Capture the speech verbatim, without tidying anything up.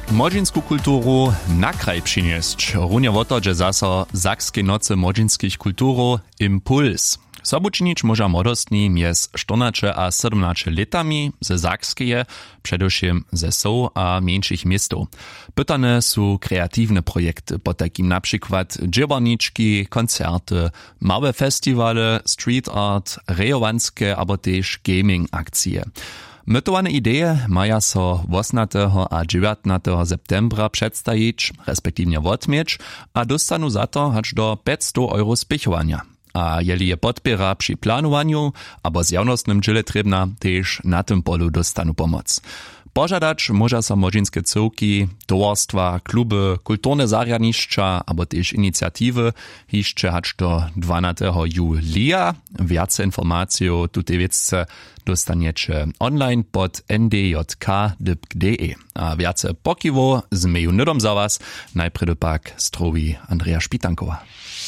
Młodźinsku kulturu na kraj przynieść. Runie o to, że zaso Sakskie noce młodźinskich kulturu Impuls. Sobuczynić może młodostni między czternaście a siedemnaście latami ze Sakskie, przedewším ze soł a mniejszych miastów. Pytane są kreatywne projekty, po takim na przykład dziewarniczki, koncerty, małe festiwale, street art, rejowanskie albo też gaming akcje. Mytowane ideje maja so osmnastego a dziewiętnastego septembra przedstawić, respektywnie odmieć, a dostanu za to aż do pięćset euro spichowania. A jeli je podpiera przy planowaniu, albo z jawnostnym dziele trebna, też na tym polu dostanu pomoc. Pożadać może so młodzieńskie cyłki, towarstwa, kluby, kulturne zarjadniszcza, albo też inicjatywy, jeszcze aż do dwunastego julia. Więcej informacji o tej wiedzce dostaniecie online pod n d j k kropka d y p kropka d e. A więcej pokiwo z meju nydom za was, najpierw pak strowi Andrea Szpitankowa.